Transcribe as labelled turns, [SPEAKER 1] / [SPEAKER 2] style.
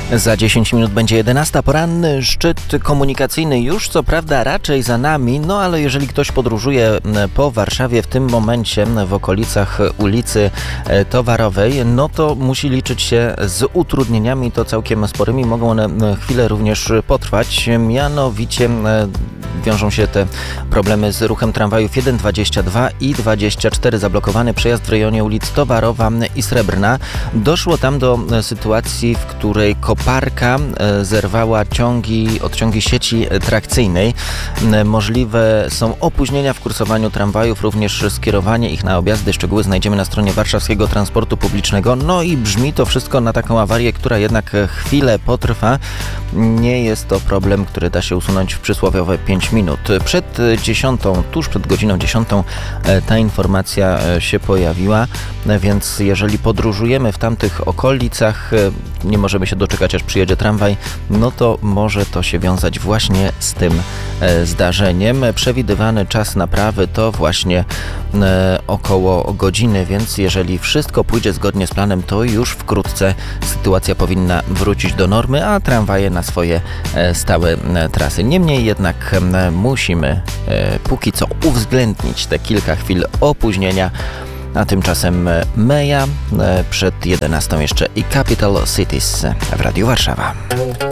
[SPEAKER 1] Za 10 minut będzie 11. Poranny szczyt komunikacyjny już co prawda raczej za nami, no ale jeżeli ktoś podróżuje po Warszawie w tym momencie w okolicach ulicy Towarowej, no to musi liczyć się z utrudnieniami, to całkiem sporymi. Mogą one chwilę również potrwać. Mianowicie wiążą się te problemy z ruchem tramwajów 1, 22 i 24. Zablokowany przejazd w rejonie ulic Towarowa i Srebrna. Doszło tam do sytuacji, w której koparka zerwała odciągi sieci trakcyjnej. Możliwe są opóźnienia w kursowaniu tramwajów, również skierowanie ich na objazdy. Szczegóły znajdziemy na stronie Warszawskiego Transportu Publicznego. No i brzmi to wszystko na taką awarię, która jednak chwilę potrwa. Nie jest to problem, który da się usunąć w przysłowiowe 5 minut. Przed 10, tuż przed godziną 10 ta informacja się pojawiła, więc jeżeli podróżujemy w tamtych okolicach, nie możemy się doczekać, aż przyjedzie tramwaj, no to może to się wiązać właśnie z tym zdarzeniem. Przewidywany czas naprawy to właśnie około godziny, więc jeżeli wszystko pójdzie zgodnie z planem, to już wkrótce sytuacja powinna wrócić do normy, a tramwaje na swoje stałe trasy. Niemniej jednak musimy póki co uwzględnić te kilka chwil opóźnienia, a tymczasem Meja, przed 11 jeszcze i Capital Cities w Radiu Warszawa.